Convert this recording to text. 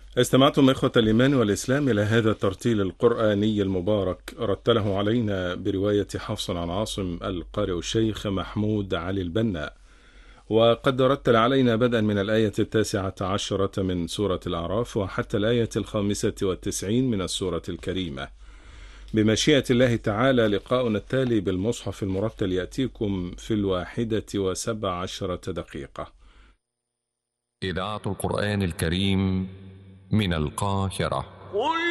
استمعتم إخوة الإيمان والإسلام إلى هذا الترتيل القرآني المبارك، رتله علينا برواية حفص عن عاصم القارئ الشيخ محمود علي البنا. وقد رتل علينا بدءا من الآية 19 من سورة الأعراف وحتى الآية 95 من السورة الكريمة. بمشيئة الله تعالى لقاؤنا التالي بالمصحف المرتل يأتيكم في 1:17 إذاعة القرآن الكريم من القاهرة. قل